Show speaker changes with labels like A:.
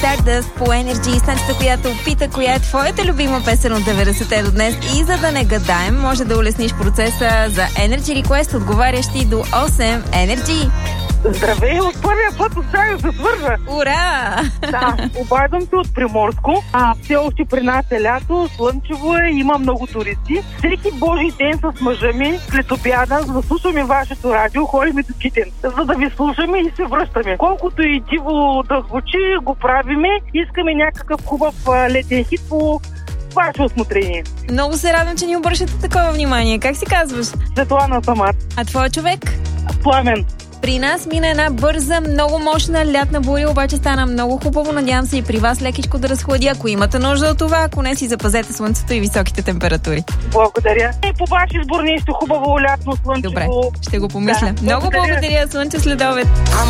A: Stardust по Energy, станцията, която пита коя е твоята любима песен от 90-те до днес. И за да не гадаем, може да улесниш процеса за Energy Request, отговарящи до 8 Energy.
B: Здравей, от първия път успях да се свържа.
A: Ура!
B: Да, обаждам се от Приморско. Все още при нас е лято, слънчево е, има много туристи. Всеки божи ден с мъжа ми, след обяда, за да слушаме вашето радио, ходим до Китен, за да ви слушаме и се връщаме. Колкото и диво да звучи, го правиме. Искаме някакъв хубав летен хит по ваше усмотрение.
A: Много се радвам, че ни обръщате такова внимание. Как си казваш?
B: Светлана Самар.
A: А твой човек?
B: Пламен.
A: При нас мина една бърза, много мощна лятна буря, обаче стана много хубаво. Надявам се и при вас лекичко да разхлади, ако имате нужда от това, ако не си запазете слънцето и високите температури.
B: Благодаря. И по ваш избор нещо хубаво лятно слънчево.
A: Добре, ще го помисля. Да, много благодаря, слънчев следобед.